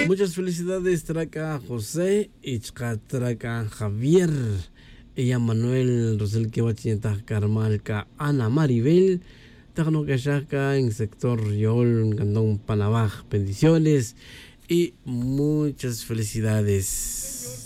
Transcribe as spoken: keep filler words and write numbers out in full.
Muchas felicidades, Traca José y Traca Javier. Ella Manuel Rosel Kewachinta Carmalca Ana Maribel. Tajano Cachaca en sector Riol, Gandón Panabaj. Bendiciones y muchas felicidades.